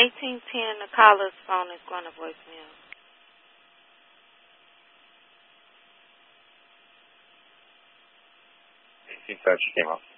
1810, the caller's phone is going to voicemail. 1830came up.